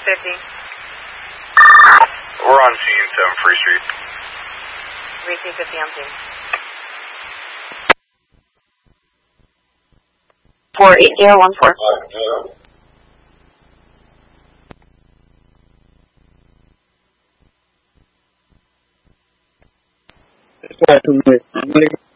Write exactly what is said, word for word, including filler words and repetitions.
fifty. We're on scene, seven Free Street. three two fifty on scene. four eight zero one four. It's